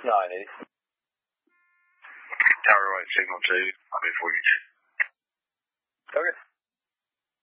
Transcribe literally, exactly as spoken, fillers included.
No, I need it. Tower right, signal two. I'll be for you, two.